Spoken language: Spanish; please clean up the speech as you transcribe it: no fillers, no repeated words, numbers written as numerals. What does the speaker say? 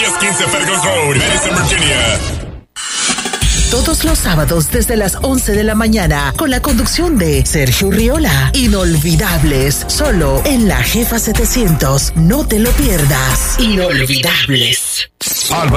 1015 Fergus Road, Madison, Virginia. Todos los sábados desde las 11 de la mañana con la conducción de Sergio Riola. Inolvidables, solo en La Jefa 700. No te lo pierdas. Inolvidables.